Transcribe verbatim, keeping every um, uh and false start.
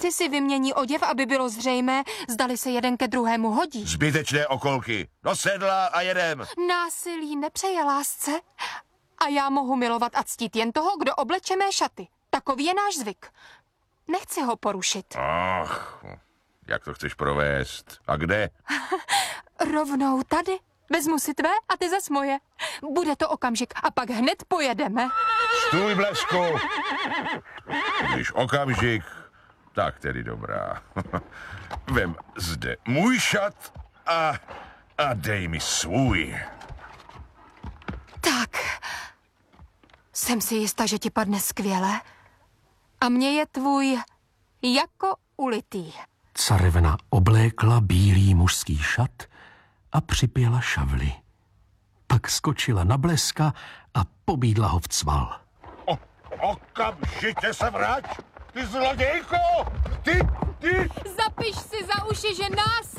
Ty si vymění oděv, aby bylo zřejmé, zdali se jeden ke druhému hodí. Zbytečné okolky. Do sedla a jedem. Násilí nepřeje lásce a já mohu milovat a ctít jen toho, kdo obleče mé šaty. Takový je náš zvyk. Nechci ho porušit. Ach, jak to chceš provést? A kde? Rovnou tady. Vezmu si tvé a ty zas moje. Bude to okamžik a pak hned pojedeme. Stůj, Blesku! Když okamžik, tak tedy dobrá. Vem zde můj šat a, a dej mi svůj. Tak. Jsem si jistá, že ti padne skvěle. A mně je tvůj jako ulitý. Carevna oblékla bílý mužský šat a připěla šavli. Pak skočila na Bleska a pobídla ho v cval. O, okamžitě se vrať! Ty zlodějko! Ty, ty! Zapiš si za uši, že nás